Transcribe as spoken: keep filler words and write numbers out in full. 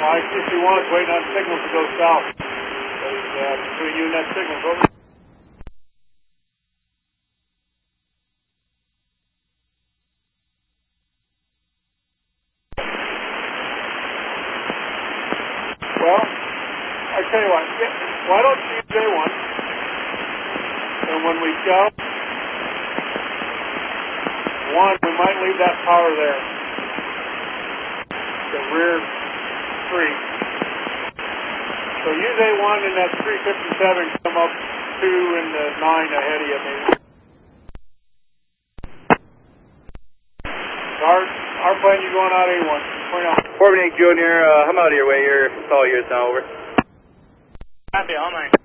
I see C one is waiting on signals to go south. So he's uh, between you and that signal. Over. Well, I tell you what, why don't you use J one? And when we go, one, we might leave that power there. The rear three. So use A one and that three fifty-seven come up two and the nine ahead of you maybe. Our, our plan, you going out A one. Point out. Corbin Junior, uh, I'm out of your way. Your, it's all yours now, over. Copy, all nine.